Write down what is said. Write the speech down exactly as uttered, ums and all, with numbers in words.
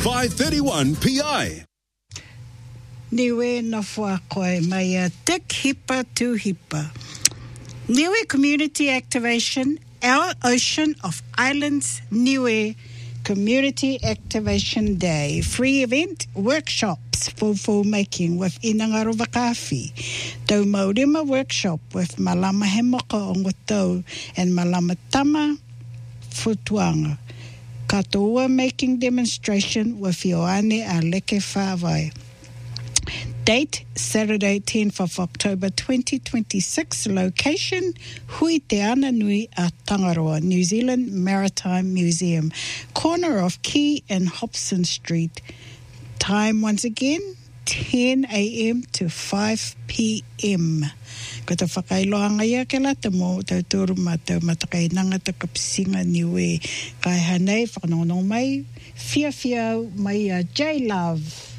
five thirty-one P I. Niue na whakoe mai a Dick Hipa tu Hipa. Niue Community Activation, Our Ocean of Islands Niue Community Activation Day. Free event, workshops for filmmaking with Inanga Rovakafi. Tau Maurima workshop with Malama Hemoko o Ngotau and Malama Tama Futuanga. Katoa making demonstration with Ioane Aleke Whawai. Date, Saturday, tenth of October twenty twenty-six. Location, Hui Te Ana Nui a Tangaroa, New Zealand Maritime Museum. Corner of Key and Hobson Street. Time, once again, ten a.m. to five p.m. Ko te whakailoanga ia ke la te mō tau tūru ma tau matakainanga te kapisinga niue. Kai hanei whakanongo mai, fia fia mai a J-Love.